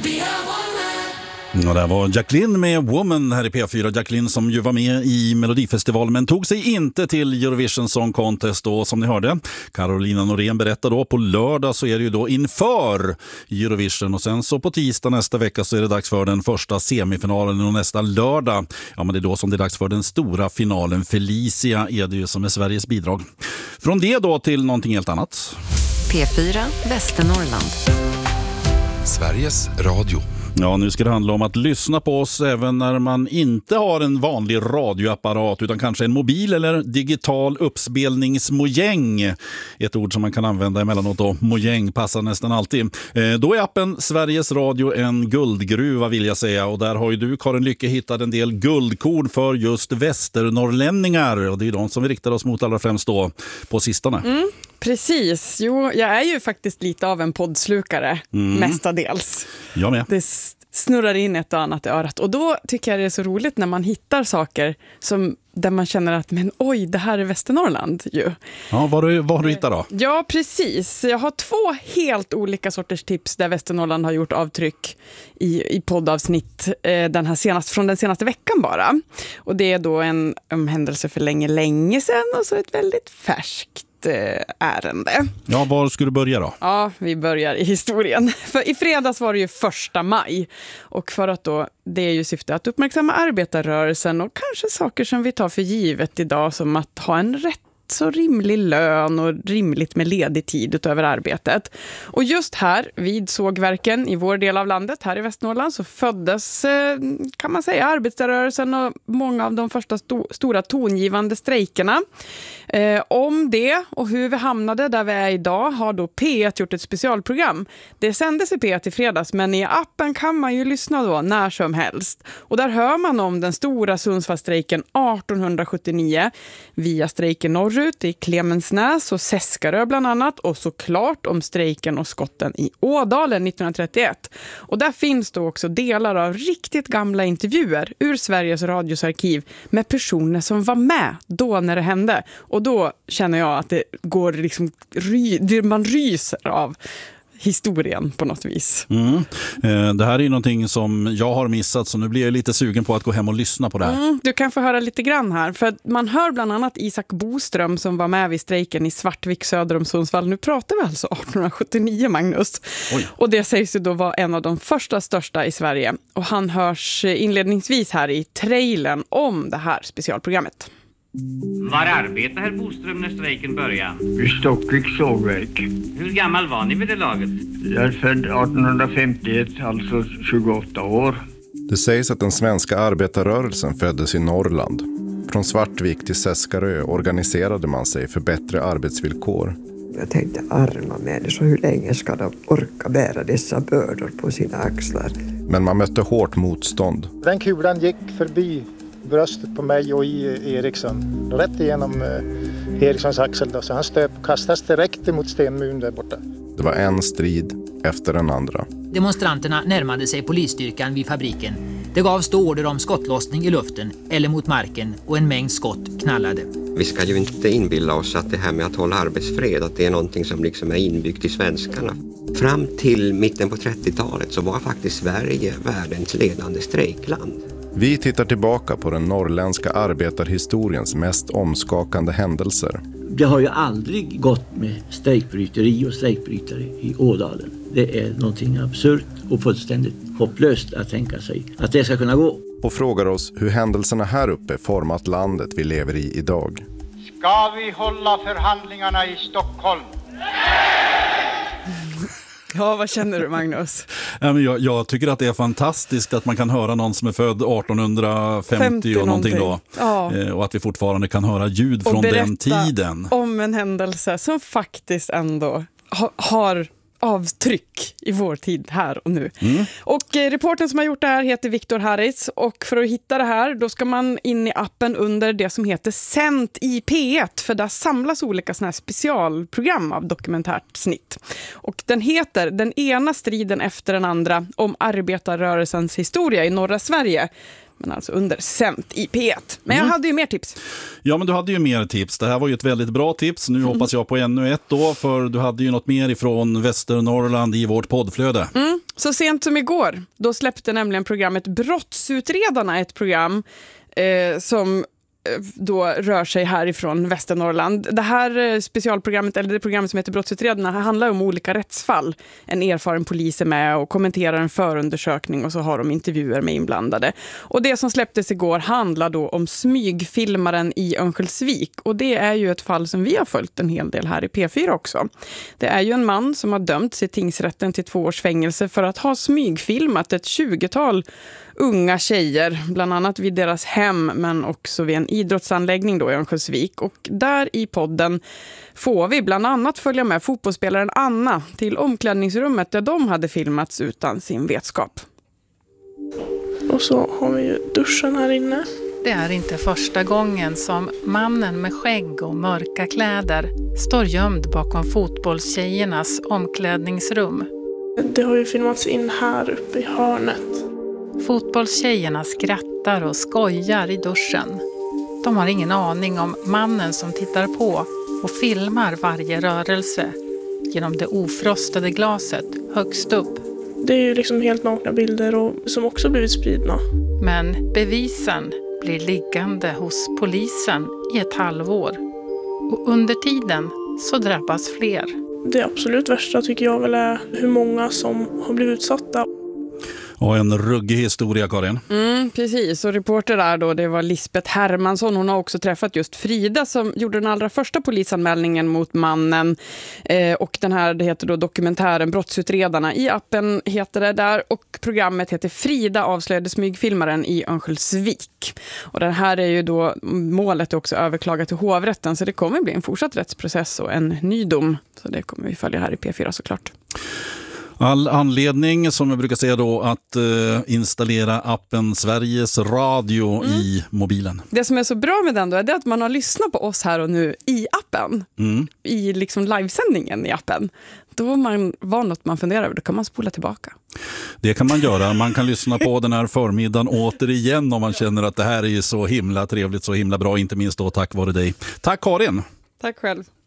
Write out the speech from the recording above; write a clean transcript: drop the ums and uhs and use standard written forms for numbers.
Ja, det var Jacqueline med Woman här i P4. Jacqueline som ju var med i Melodifestivalen men tog sig inte till Eurovision Song Contest då, som ni hörde. Carolina Norén berättade då på lördag så är det ju då inför Eurovision och sen så på tisdag nästa vecka så är det dags för den första semifinalen och nästa lördag. Ja, men det är då som det är dags för den stora finalen. Felicia är det ju som är Sveriges bidrag. Från det då till någonting helt annat. P4 Västernorrland. Sveriges Radio. Ja, nu ska det handla om att lyssna på oss även när man inte har en vanlig radioapparat utan kanske en mobil eller digital uppspelningsmojäng. Ett ord som man kan använda emellanåt då. Mojäng passar nästan alltid. Då är appen Sveriges Radio en guldgruva vill jag säga och där har ju du Karin Lycke hittat en del guldkorn för just västernorrlänningar och det är de som vi riktar oss mot allra främst då på sistone. Precis, jo, jag är ju faktiskt lite av en poddslukare mestadels. Jag med. Det snurrar in ett och annat i örat och då tycker jag det är så roligt när man hittar saker som, där man känner att men oj, det här är Västernorrland ju. Ja, vad har du hittat då? Ja, precis. Jag har 2 helt olika sorters tips där Västernorrland har gjort avtryck i poddavsnitt från den senaste veckan bara. Och det är då en händelse för länge sedan och så ett väldigt färskt ärende. Ja, var ska du börja då? Ja, vi börjar i historien. För i fredags var det ju 1 maj. Och för att då, det är ju syfte att uppmärksamma arbetarrörelsen och kanske saker som vi tar för givet idag som att ha en rätt så rimlig lön och rimligt med ledig tid utöver arbetet. Och just här vid sågverken i vår del av landet, här i Västernorrland, så föddes, kan man säga, arbetarrörelsen och många av de första stora tongivande strejkerna. Om det och hur vi hamnade där vi är idag har då P1 gjort ett specialprogram. Det sändes i P1 i fredags men i appen kan man ju lyssna då när som helst. Och där hör man om den stora Sundsvallsstrejken 1879 via strejken norrut i Klemensnäs och Seskarö bland annat och såklart om strejken och skotten i Ådalen 1931. Och där finns då också delar av riktigt gamla intervjuer ur Sveriges Radios arkiv med personer som var med då när det hände. Och då känner jag att det går liksom man ryser av historien på något vis. Det här är ju någonting som jag har missat så nu blir jag lite sugen på att gå hem och lyssna på det här. Du kan få höra lite grann här för man hör bland annat Isak Boström som var med vid strejken i Svartvik söder om Sundsvall. Nu pratar vi alltså 1879, Magnus. Oj. Och det sägs ju då vara en av de största i Sverige. Och han hörs inledningsvis här i trailern om det här specialprogrammet. Var arbetade herr Boström när strejken började? I Stockviks sågverk. Hur gammal var ni vid det laget? Jag är född 1851, alltså 28 år. Det sägs att den svenska arbetarrörelsen föddes i Norrland. Från Svartvik till Seskarö organiserade man sig för bättre arbetsvillkor. Jag tänkte arma människor, hur länge ska de orka bära dessa bördor på sina axlar? Men man mötte hårt motstånd. Den kulan gick förbi bröstet på mig och i Eriksson. Rätt igenom Erikssons axel då, så han kastades direkt mot stenmuren där borta. Det var en strid efter den andra. Demonstranterna närmade sig polisstyrkan vid fabriken. Det gavs då order om skottlossning i luften eller mot marken och en mängd skott knallade. Vi ska ju inte inbilla oss att det här med att hålla arbetsfred, att det är någonting som liksom är inbyggt i svenskarna. Fram till mitten på 30-talet så var faktiskt Sverige världens ledande strejkland. Vi tittar tillbaka på den norrländska arbetarhistoriens mest omskakande händelser. Det har ju aldrig gått med strejkbryteri och strejkbrytare i Ådalen. Det är någonting absurt och fullständigt hopplöst att tänka sig att det ska kunna gå. Och frågar oss hur händelserna här uppe format landet vi lever i idag. Ska vi hålla förhandlingarna i Stockholm? Ja, vad känner du, Magnus? Jag tycker att det är fantastiskt att man kan höra någon som är född 1850 och någonting då. Ja. Och att vi fortfarande kan höra ljud från den tiden. Om en händelse som faktiskt ändå har avtryck i vår tid här och nu. Och reporten som har gjort det här heter Viktor Harris och för att hitta det här då ska man in i appen under det som heter Sänt i P1 för där samlas olika såna här specialprogram av dokumentärt snitt. Och den heter Den ena striden efter den andra om arbetarrörelsens historia i norra Sverige. Men alltså undersänt i P1. Men jag hade ju mer tips. Ja, men du hade ju mer tips. Det här var ju ett väldigt bra tips. Nu hoppas jag på ännu ett då, för du hade ju något mer ifrån Västernorrland i vårt poddflöde. Så sent som igår, då släppte nämligen programmet Brottsutredarna ett program som då rör sig härifrån Västernorrland. Det här specialprogrammet, eller det program som heter Brottsutredarna, handlar om olika rättsfall. En erfaren polis är med och kommenterar en förundersökning och så har de intervjuer med inblandade. Och det som släpptes igår handlar då om smygfilmaren i Örnsköldsvik. Och det är ju ett fall som vi har följt en hel del här i P4 också. Det är ju en man som har dömts i tingsrätten till 2 års fängelse för att ha smygfilmat ett 20-tal unga tjejer, bland annat vid deras hem men också vid en idrottsanläggning då i Örnsköldsvik. Och där i podden får vi bland annat följa med fotbollsspelaren Anna till omklädningsrummet där de hade filmats utan sin vetskap. Och så har vi ju duschen här inne. Det är inte första gången som mannen med skägg och mörka kläder står gömd bakom fotbollstjejernas omklädningsrum. Det har ju filmats in här uppe i hörnet. Fotbollstjejerna skrattar och skojar i duschen. De har ingen aning om mannen som tittar på och filmar varje rörelse genom det ofrostade glaset högst upp. Det är ju liksom helt nakna bilder och, som också blivit spridna. Men bevisen blir liggande hos polisen i ett halvår. Och under tiden så drabbas fler. Det absolut värsta tycker jag väl är hur många som har blivit utsatta. Och en ruggig historia, Karin. Precis, och reporter där då, det var Lisbeth Hermansson. Hon har också träffat just Frida som gjorde den allra första polisanmälningen mot mannen. Och den här, det heter då dokumentären Brottsutredarna. I appen heter det där, och programmet heter Frida avslöjade smygfilmaren i Örnsköldsvik. Och det här är ju då, målet är också överklagat till hovrätten, så det kommer bli en fortsatt rättsprocess och en ny dom. Så det kommer vi följa här i P4 såklart. All anledning, som jag brukar säga då, att installera appen Sveriges Radio i mobilen. Det som är så bra med den då är det att man har lyssnat på oss här och nu i appen. I liksom livesändningen i appen. Då var man något man funderar över, då kan man spola tillbaka. Det kan man göra. Man kan lyssna på den här förmiddagen återigen om man känner att det här är så himla trevligt, så himla bra, inte minst då tack vare dig. Tack Karin! Tack själv!